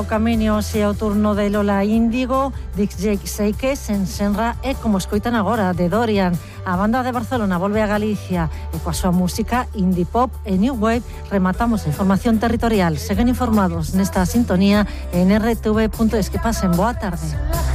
Camiños e o turno de Lola Índigo, DJ Seike, Senra e como escoitan agora de Dorian. A banda de Barcelona volve a Galicia e coa súa música indie pop e new wave rematamos a información territorial. Seguen informados nesta sintonía en rtv.es. Que pasen boa tarde.